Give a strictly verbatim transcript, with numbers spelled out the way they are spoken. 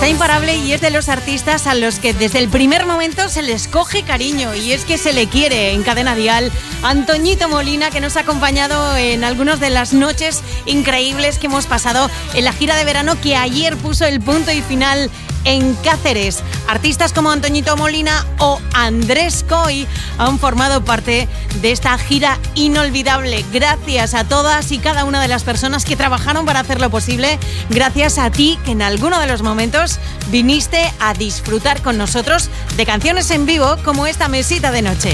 Está imparable y es de los artistas a los que desde el primer momento se les coge cariño, y es que se le quiere en Cadena Dial. Antoñito Molina, que nos ha acompañado en algunas de las noches increíbles que hemos pasado en la gira de verano que ayer puso el punto y final en Cáceres. Artistas como Antoñito Molina o Andrés Coy han formado parte de esta gira inolvidable. Gracias a todas y cada una de las personas que trabajaron para hacerlo posible. Gracias a ti, que en alguno de los momentos viniste a disfrutar con nosotros de canciones en vivo como esta mesita de noche.